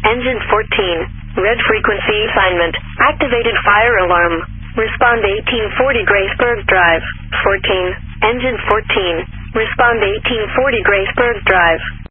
Engine 14. Red frequency assignment. Activated fire alarm. Respond 1840 Graceburg Drive. 14. Engine 14. Respond 1840 Graceburg Drive.